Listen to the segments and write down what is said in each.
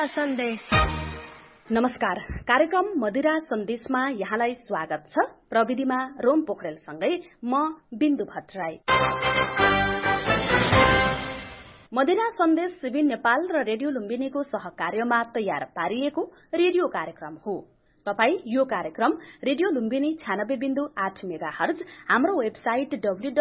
मदिरा सन्देश। नमस्कार, कार्यक्रम मदिरा सन्देशमा यहाँलाई स्वागत छ। प्रविधिमा रोम पोखरेलसँगै म बिन्दु भट्टराई। मदिरा सन्देश सिबिन नेपाल र रेडियो लुम्बिनीको सहकार्यमा तयार पारिएको रेडियो कार्यक्रम हो। तपाई यो कार्यक्रम रेडियो लुम्बिनी 96.8 मेगाहर्ज, हाम्रो वेबसाइट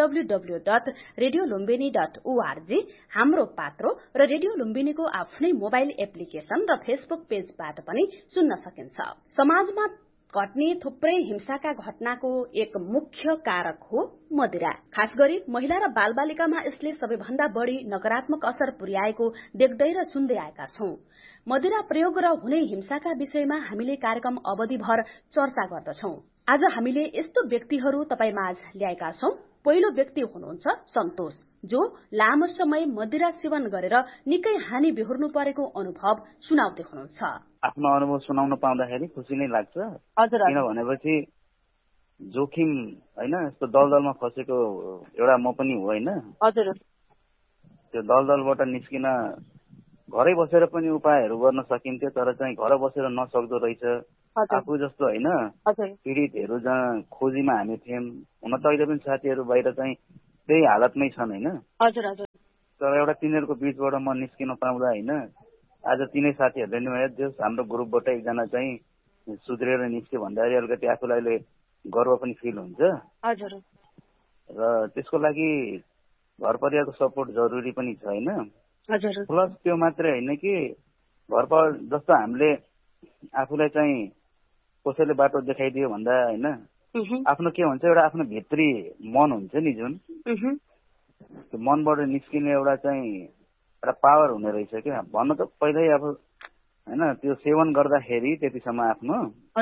www.radiolumbini.org, हाम्रो पात्रो र रेडियो लुम्बिनीको आफ्नै मोबाइल एप्लिकेशन र फेसबुक पेजबाट पनि सुन्न सकिन्छ। समाजमा घट्ने थुप्रै हिंसाका घटनाको एक मुख्य कारक हो मदिरा। खास गरी महिला र बालबालिकामा यसले सबैभन्दा बढी नकारात्मक असर पुर्याएको देख्दै र सुन्दै आएका छौं। मदिरा प्रयोग र हुने हिंसाका विषयमा हामीले कार्यक्रम अवधिभर चर्चा गर्दछौं। आज हामीले यस्तो व्यक्तिहरू तपाईमाझ ल्याएका छौं। पहिलो व्यक्ति हुनुहुन्छ सन्तोष, जो लामो समय मदिरा सेवन गरेर निकै हानि बेहोर्नु परेको अनुभव सुनाउँदै हुनुहुन्छ। आफ्नो अनुभव सुनाउन पाउँदाखेरि खुसी नै लाग्छ। किन भनेपछि जोखिम हैन, यस्तो दलदलमा फसेको एउटा म पनि हो हैन। हजुर, त्यो दलदलबाट निस्किन घरै बसेर पनि उपायहरू गर्न सकिन्थ्यो, तर चाहिँ घर बसेर नसक्दो रहेछ। आफू जस्तो हैन पीडितहरू जहाँ खोजीमा हामी थियौं। हुन त अहिले पनि साथीहरू बाहिर चाहिँ त्यही हालतमै छन् हैन। तर एउटा तिनीहरूको बीचबाट म निस्किन पाउँदा हैन, आज तिनै साथीहरूले नि जस हाम्रो ग्रुपबाट एकजना चाहिँ सुध्रेर निस्क्यो भन्दाखेरि अलिकति आफूलाई अहिले गर्व पनि फिल हुन्छ। र त्यसको लागि घर परिवारको सपोर्ट जरुरी पनि छ हैन। प्लस त्यो मात्रै होइन कि घर जस्तो हामीले आफूलाई चाहिँ कसैले बाटो देखाइदियो भन्दा होइन, आफ्नो के हुन्छ एउटा आफ्नो भित्री मन हुन्छ नि जुन, त्यो मनबाट निस्किने एउटा चाहिँ एउटा पावर हुने रहेछ क्या। भन्नु त पहिल्यै अब होइन, त्यो सेवन गर्दाखेरि त्यतिसम्म आफ्नो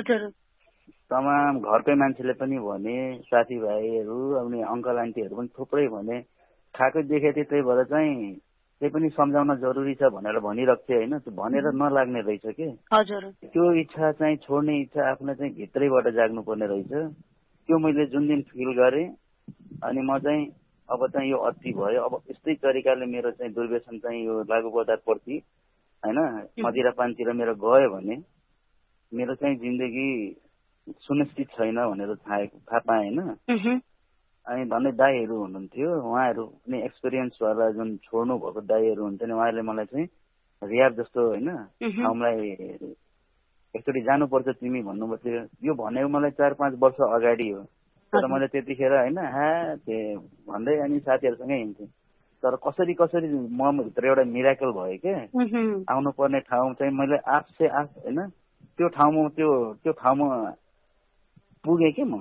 तमाम घरकै मान्छेले पनि भने, साथीभाइहरू अनि अङ्कल आन्टीहरू पनि थुप्रै भने, खाएकै देखेको थिएँ, त्यही भएर चाहिँ त्यही पनि सम्झाउन जरुरी छ भनेर भनिरहेको थिएँ होइन। त्यो भनेर नलाग्ने रहेछ कि त्यो इच्छा चाहिँ छोड्ने इच्छा आफूलाई चाहिँ भित्रैबाट जाग्नु पर्ने रहेछ। त्यो मैले जुन दिन फिल गरेँ, अनि म चाहिँ अब चाहिँ यो अति भयो, अब यस्तै तरिकाले मेरो चाहिँ दुर्व्यसन चाहिँ यो लागु पदार्थप्रति होइन मदिरापानतिर मेरो गयो भने मेरो चाहिँ जिन्दगी सुनिश्चित छैन भनेर थाहा पाएँ होइन। अनि भन्दै दाईहरू हुनुहुन्थ्यो, उहाँहरू पनि एक्सपिरियन्स वाला जुन छोड्नु भएको दाईहरू हुन्छ नि, उहाँहरूले मलाई चाहिँ रियाब जस्तो होइन ठाउँलाई एकचोटि जानुपर्छ तिमी भन्नुभएको थियो। यो भनेको मलाई 4-5 वर्ष अगाडि हो, तर मैले त्यतिखेर होइन भन्दै अनि साथीहरूसँगै हिँड्थेँ। तर कसरी मभित्र एउटा मिराकल भयो क्या। आउनु पर्ने ठाउँ चाहिँ मैले आफसे होइन त्यो ठाउँमा पुगेँ कि म।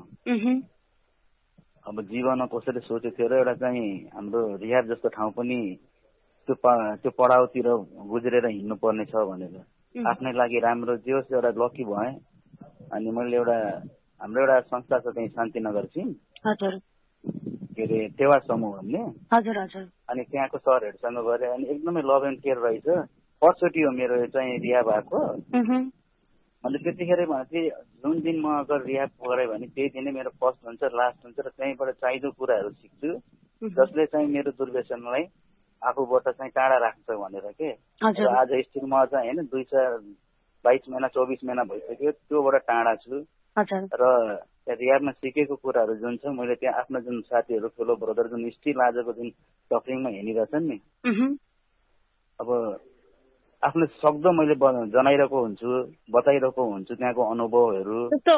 अब जीवनमा कसैले सोचेको थियो र एउटा चाहिँ हाम्रो रिहाब जस्तो ठाउँ पनि त्यो पडाउतिर गुज्रेर हिँड्नु पर्ने छ भनेर आफ्नै लागि राम्रो जे होस् एउटा लकी भएँ। अनि मैले हाम्रो एउटा संस्था छ त्यही शान्तिनगर चाहिँ के अरे टेवा समूह भन्ने, अनि त्यहाँको सरहरूसँग गरे। अनि एकदमै लभ एन्ड केयर रहेछ। फर्स्टचोटि हो मेरो चाहिँ रिहा भएको। अनि त्यतिखेर भनेपछि जुन दिन म अगर रिहाब गरेँ भने त्यही दिन नै मेरो फर्स्ट हुन्छ, लास्ट हुन्छ, र त्यहीँबाट चाहिदो कुराहरू सिक्छु जसले चाहिँ मेरो दुर्व्यसनलाई आफूबाट चाहिँ टाढा राख्छ भनेर के। र आज स्थिर म चाहिँ होइन 22 महिना 24 महिना भइसक्यो त्योबाट टाढा छु। र रिहाबमा सिकेको कुराहरू जुन छ, मैले त्यहाँ आफ्ना जुन साथीहरू फेलो ब्रदर जुन स्टिल आजको जुन सफरिङमा हिँडिरहेछन् नि, अब आफ्नो सक्दो मैले जनाइरहेको हुन्छु, बताइरहेको हुन्छु त्यहाँको अनुभवहरू।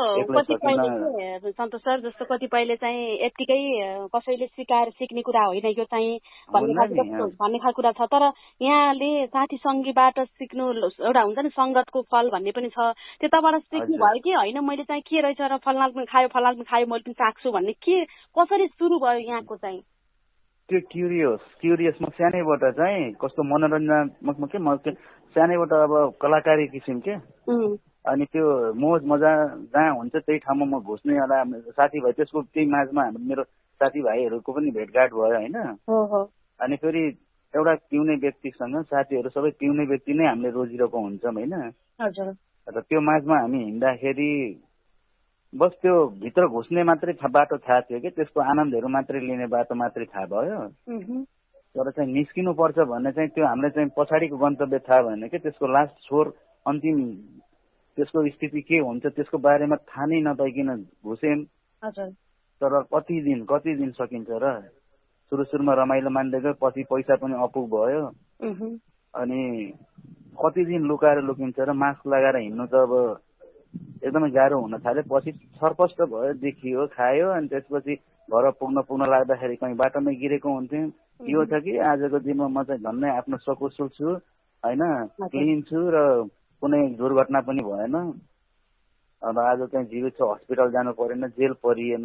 सन्तोष सर, जस्तो कतिपयले चाहिँ यत्तिकै कसैले सिकाएर सिक्ने कुरा होइन यो चाहिँ भन्ने खालको कुरा छ। तर यहाँले साथी सङ्गीबाट सिक्नु एउटा हुन्छ नि, सङ्गतको फल भन्ने पनि छ। त्यताबाट सिक्नु भयो कि होइन मैले चाहिँ के रहेछ र फलाना पनि खायो मैले पनि चाख्छु भन्ने के कसरी सुरु भयो यहाँको चाहिँ? त्यो क्युरियस म सानैबाट चाहिँ कस्तो मनोरञ्जनात्मक के म सानैबाट अब कलाकारी किसिम के। अनि त्यो मोज मजा जहाँ हुन्छ त्यही ठाउँमा म घुस्ने एउटा साथीभाइ, त्यसको त्यही माझमा मेरो साथीभाइहरूको पनि भेटघाट भयो होइन। अनि फेरि एउटा पिउने व्यक्तिसँग साथीहरू सबै पिउने व्यक्ति नै हामीले रोजिरहेको हुन्छौँ होइन। र त्यो माझमा हामी हिँड्दाखेरि बस त्यो भित्र घुस्ने मात्रै बाटो थाहा थियो कि त्यसको आनन्दहरू मात्रै लिने बाटो मात्रै थाहा भयो। तर चाहिँ निस्किनु पर्छ भन्ने चाहिँ त्यो हामीले चाहिँ पछाडिको गन्तव्य थाहा भएन कि त्यसको लास्ट छोर अन्तिम त्यसको स्थिति के हुन्छ त्यसको बारेमा थाहा नै नपाइकन घुसेम। तर कति दिन सकिन्छ र? सुरुमा रमाइलो मान्दै पछि पैसा पनि अपुग भयो अनि कति दिन लुकाएर लुकिन्छ र मास्क लगाएर हिँड्नु त अब एकदमै गाह्रो हुन थाल्यो। पछि छरपष्ट भयो, देखियो, खायो अनि त्यसपछि घर पुग्न लाग्दाखेरि कहीँ बाटोमै गिरेको हुन्थ्यो। यो छ कि आजको दिनमा म चाहिँ झन्नै आफ्नो सकुशल छु होइन, क्लिन छु र कुनै दुर्घटना पनि भएन। अब आज चाहिँ जीवित छ, हस्पिटल जानु परेन, जेल परिएन।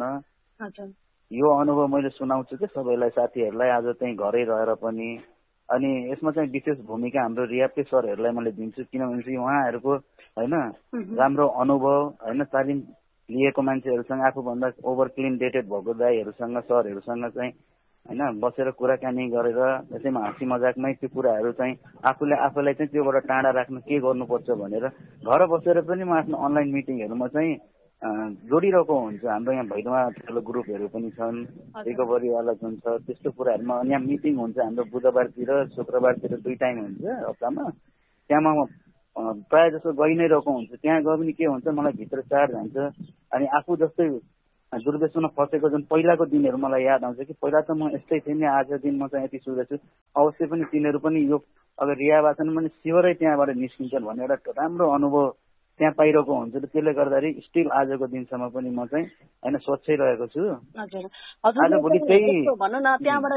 यो अनुभव मैले सुनाउँछु कि सबैलाई, साथीहरूलाई आज चाहिँ घरै रहेर पनि। अनि यसमा चाहिँ विशेष भूमिका हाम्रो रियापकै सरहरूलाई मैले दिन्छु, किनभने चाहिँ उहाँहरूको होइन राम्रो अनुभव होइन, तालिम लिएको मान्छेहरूसँग, आफूभन्दा ओभर क्लिन डेटेड भएको दाईहरूसँग, सरहरूसँग चाहिँ होइन बसेर कुराकानी गरेर त्यसैमा हाँसी मजाकमै त्यो कुराहरू चाहिँ आफूलाई चाहिँ त्योबाट टाढा राख्न के गर्नुपर्छ भनेर घर बसेर पनि म आफ्नो अनलाइन मिटिङहरूमा चाहिँ जोडिरहेको हुन्छ। हाम्रो यहाँ भैरवा ठुलो ग्रुपहरू पनि छन्, रिकभरीवाला जुन छ त्यस्तो कुराहरूमा। अनि यहाँ मिटिङ हुन्छ हाम्रो बुधबारतिर शुक्रबारतिर 2 टाइम हुन्छ हप्तामा। त्यहाँमा म प्रायः जस्तो गइ नै रहेको हुन्छ। त्यहाँ गयो भने के हुन्छ, मलाई भित्र चार जान्छ। अनि आफू जस्तै दुर्व्यसनमा फसेको जुन पहिलाको दिनहरू मलाई याद आउँछ कि पहिला त म यस्तै थिएँ नि, आज दिन म चाहिँ यति सुधै छु। अवश्य पनि तिनीहरू पनि यो अगर रिहाब आछन् भने सिवरै त्यहाँबाट निस्किन्छन् भन्ने एउटा राम्रो अनुभव त्यहाँ पाइरहेको हुन्छ। त्यसले गर्दाखेरि स्टिल आजको दिनसम्म पनि म चाहिँ होइन स्वच्छै रहेको छु। आजभोलि त्यही भनौँ न, त्यहाँबाट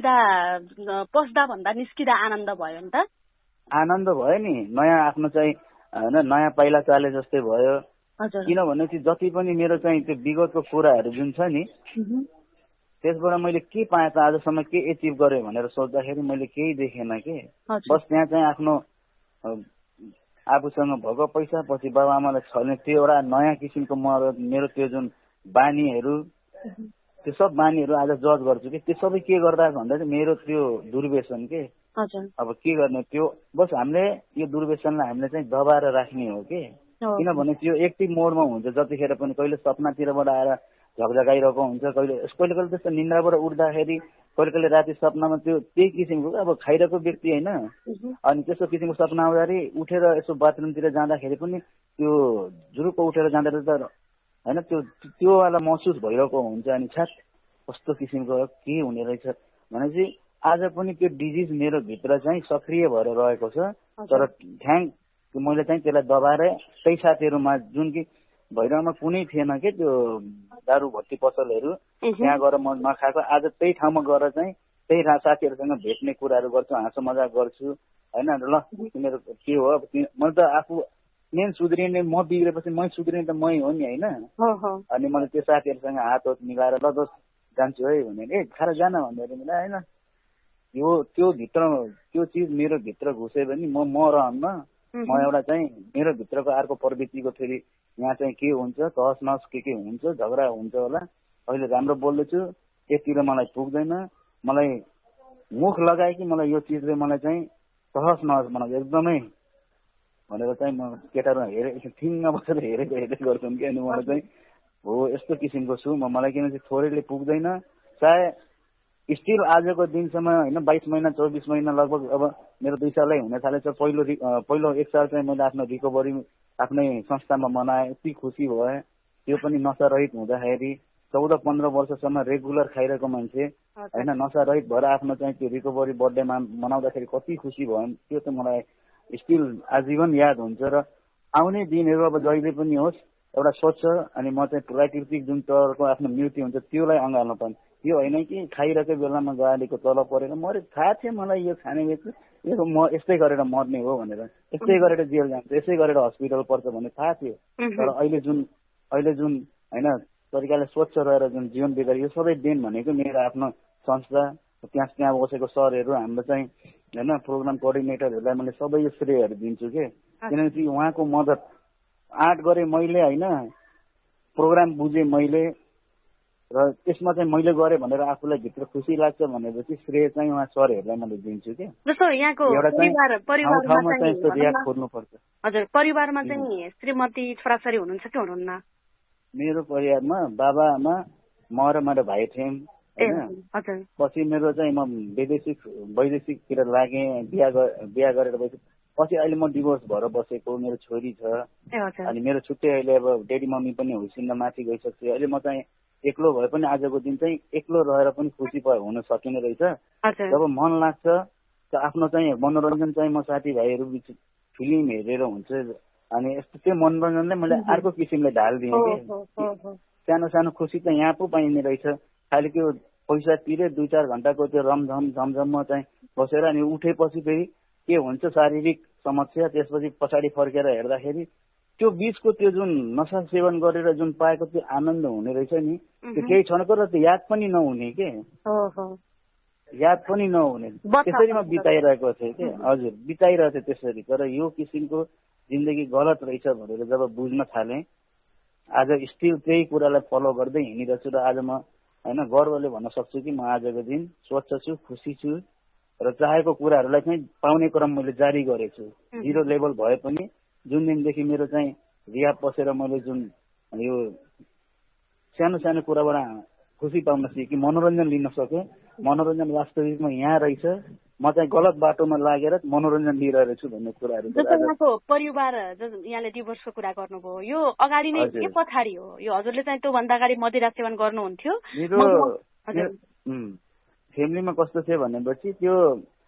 पस्दा भन्दा निस्किँदा आनन्द भयो नि त? आनन्द भयो नि, नयाँ आफ्नो चाहिँ होइन नयाँ पाइला चाले जस्तै भयो। किनभने चाहिँ जति पनि मेरो चाहिँ त्यो विगतको कुराहरू जुन छ नि त्यसबाट मैले के पाएँ त, आजसम्म के एचिभ गरेँ भनेर सोच्दाखेरि मैले केही देखेन के। बस त्यहाँ चाहिँ आफ्नो आफूसँग भएको पैसा, पछि बाबा आमालाई छल्ने त्यो एउटा नयाँ किसिमको मेरो त्यो जुन बानीहरू, त्यो सब बानीहरू आज जज गर्छु कि त्यो सबै के गर्दा भन्दा चाहिँ मेरो त्यो दुर्व्यसन के। अब के गर्ने, त्यो बस हामीले यो दुर्व्यसनलाई हामीले चाहिँ दबाएर राख्ने हो कि। किनभने त्यो एक्टिभ मोडमा हुन्छ जतिखेर पनि। कहिले सपनातिरबाट आएर झकझकाइरहेको हुन्छ, कहिले त्यस्तो निन्द्राबाट उठ्दाखेरि कहिले राति सपनामा त्यही किसिमको अब खाइरहेको व्यक्ति होइन, अनि त्यस्तो किसिमको सपना आउँदाखेरि उठेर यसो बाथरुमतिर जाँदाखेरि पनि त्यो जुरुक्क उठेर जाँदा त होइन त्यो वाला महसुस भइरहेको हुन्छ। अनि छ्याट कस्तो किसिमको के हुने रहेछ भनेपछि आज पनि त्यो डिजिज मेरो भित्र चाहिँ सक्रिय भएर रहेको छ। तर थ्याङ्क मैले चाहिँ त्यसलाई दबाएर त्यही साथीहरूमा जुन कि भैरवमा कुनै थिएन कि त्यो दारू भट्टी पसलहरू, त्यहाँ गएर म नखाएको आज त्यही ठाउँमा गएर चाहिँ त्यही साथीहरूसँग भेट्ने कुराहरू गर्छु, हाँसो मजाक गर्छु होइन। ल तिमीहरू के हो, मैले त आफू मेन सुध्रिने, म बिग्रेपछि मै सुध्रिने त मै हो नि होइन। अनि मैले त्यो साथीहरूसँग हात मिलाएर ल दोस्त जान्छु है भने खाएर जान भन्दाखेरि मैले होइन त्यो भित्र त्यो चिज मेरो भित्र घुस्यो भने म रहन्न। म एउटा चाहिँ मेरो भित्रको अर्को प्रवृत्तिको फेरि यहाँ चाहिँ के हुन्छ, तहस नहस के हुन्छ, झगडा हुन्छ होला। अहिले राम्रो बोल्दैछु, यतिर मलाई पुग्दैन, मलाई मुख लगाए कि मलाई यो चिजले मलाई चाहिँ तहस नहस बनाउँछ एकदमै भनेर चाहिँ म केटाहरू हेरेर ठिङ्ग बसेर हेरेको गर्छु कि। अनि मलाई चाहिँ हो यस्तो किसिमको छु मलाई, किनकि थोरैले पुग्दैन। चाहे स्टिल आजको दिनसम्म होइन 22 महिना 24 महिना लगभग अब मेरो 2 सालै हुन थालेछ। पहिलो 1 साल चाहिँ मैले आफ्नो रिकभरी आफ्नै संस्थामा मनाएँ, यति खुसी भएँ। त्यो पनि नशा रहित हुँदाखेरि 14-15 वर्षसम्म रेगुलर खाइरहेको मान्छे होइन नशा रहित भएर आफ्नो चाहिँ त्यो रिकभरी बर्थडे मनाउँदाखेरि कति खुसी भयो। त्यो त मलाई स्टिल आजीवन याद हुन्छ। र आउने दिनहरू अब जहिले पनि होस् एउटा स्वच्छ अनि म चाहिँ प्राकृतिक जुन तहको आफ्नो मृत्यु हुन्छ त्यसलाई अँगाल्न पर्ने। यो होइन कि खाइरहेको बेलामा गाडीको तल परेर मरे, थाहा थियो मलाई यो खाने बेच्छु यो म यस्तै गरेर मर्ने हो भनेर, यस्तै गरेर जेल जान्छ, यस्तै गरेर हस्पिटल पर्छ भन्ने थाहा थियो। तर अहिले जुन होइन तरिकाले स्वच्छ रहेर जुन जीवन बिगार, यो सबै देन भनेको मेरो आफ्नो संस्था, त्यहाँ बसेको सरहरू, हाम्रो चाहिँ होइन प्रोग्राम कोअर्डिनेटरहरूलाई मैले सबै यो श्रेयहरू दिन्छु के। किनकि उहाँको मद्दत आँट गरेँ मैले होइन, प्रोग्राम बुझेँ मैले, र त्यसमा चाहिँ मैले गरेँ भनेर आफूलाई भित्र खुसी लाग्छ भनेपछि श्रेय चाहिँ उहाँ सरहरूलाई मैले दिन्छु कि। जस्तो यहाँको हजुर परिवारमा चाहिँ श्रीमती छोराछोरी हुनुहुन्छ कि हुनुहुन्न? मेरो परिवारमा बाबा आमा, म र मेरो भाइ थियौँ। होइन। पछि मेरो चाहिँ म वैदेशिकतिर लागेँ, बिहा गरेर बसेँ। पछि अहिले म डिभोर्स भएर बसेको, मेरो छोरी छ अनि मेरो छुट्टै अहिले अब ड्याडी मम्मी पनि हुसिन्न, माथि गइसक्छु। अहिले म चाहिँ एक्लो भए पनि आजको दिन चाहिँ एक्लो रहेर पनि खुसी हुन सकिने रहेछ। जब मन लाग्छ आफ्नो चाहिँ मनोरञ्जन चाहिँ म साथीभाइहरू बिच फिल्म हेरेर हुन्छ अनि यस्तो त्यो मनोरञ्जनलाई मैले अर्को किसिमले ढालिदिएँ कि सानो सानो खुसी त यहाँ पो पाइने रहेछ। खालि त्यो पैसा तिरे 2-4 घन्टाको त्यो रमझम झमझममा चाहिँ बसेर अनि उठेपछि फेरि के हुन्छ शारीरिक समस्या, त्यसपछि पछाडि फर्केर हेर्दाखेरि त्यो बीचको त्यो जुन नशा सेवन गरेर जुन पाएको त्यो आनन्द हुने रहेछ नि, त्यो केही क्षणको र त्यो याद पनि नहुने के, याद पनि नहुने, त्यसरी म बिताइरहेको थिएँ कि। हजुर, बिताइरहेको थिएँ त्यसरी। तर यो किसिमको जिन्दगी गलत रहेछ भनेर जब बुझ्न थालेँ, आज स्टिल त्यही कुरालाई फलो गर्दै हिँडिरहेछु र आज म होइन गर्वले भन्न सक्छु कि म आजको दिन स्वच्छ छु, खुसी छु र चाहेको कुराहरूलाई चाहिँ पाउने क्रम मैले जारी गरेछु। 0 लेभल भए पनि जुन दिनदेखि मेरो चाहिँ रिहाब बसेर मैले जुन यो सानो सानो कुराबाट खुसी पाउन सिकेँ, मनोरञ्जन लिन सकेँ। मनोरञ्जन वास्तविकमा यहाँ रहेछ, म चाहिँ गलत बाटोमा लागेर मनोरञ्जन लिइरहेको छु भन्ने कुराहरू। जस्तो यहाँको परिवार, यहाँले डिभोर्सको कुरा गर्नुभयो, यो अगाडि नै के पछाडि हो? यो हजुरले चाहिँ त्योभन्दा अगाडि मदिरा सेवन गर्नुहुन्थ्यो? मेरो फ्यामिलीमा कस्तो थियो भनेपछि त्यो